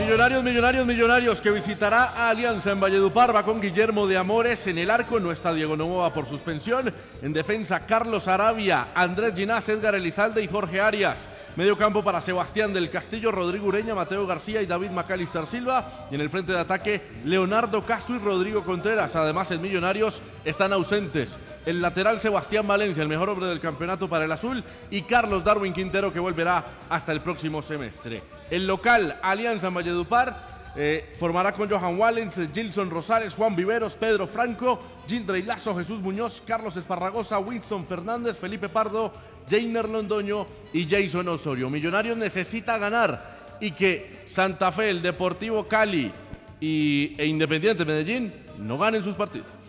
Millonarios que visitará a Alianza en Valledupar. Va con Guillermo de Amores en el arco. No está Diego Novoa por suspensión. En defensa, Carlos Arabia, Andrés Ginás, Edgar Elizalde y Jorge Arias. Medio campo para Sebastián del Castillo, Rodrigo Ureña, Mateo García y David Macalister Silva. Y en el frente de ataque, Leonardo Castro y Rodrigo Contreras. Además, en Millonarios están ausentes el lateral Sebastián Valencia, el mejor hombre del campeonato para el azul, y Carlos Darwin Quintero, que volverá hasta el próximo semestre. El local, Alianza en Valledupar, formará con Johan Wallens, Gilson Rosales, Juan Viveros, Pedro Franco, Gindrey Lazo, Jesús Muñoz, Carlos Esparragosa, Winston Fernández, Felipe Pardo, Jainer Londoño y Jason Osorio. Millonarios necesita ganar y que Santa Fe, el Deportivo Cali e Independiente Medellín no ganen sus partidos.